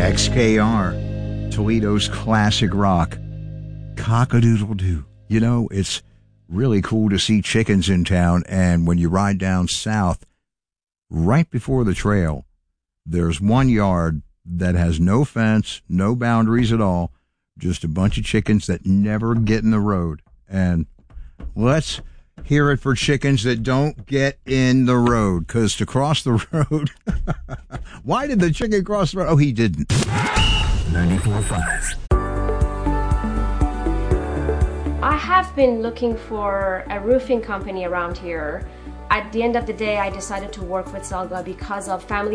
XKR, Toledo's classic rock. Cock-a-doodle-doo. You know, it's really cool to see chickens in town, and when you ride down south, right before the trail, there's one yard that has no fence, no boundaries at all, just a bunch of chickens that never get in the road. And let's hear it for chickens that don't get in the road, because to cross the road, why did the chicken cross the road? Oh, he didn't. 94.5. I have been looking for a roofing company around here. At the end of the day, I decided to work with Zelga because of family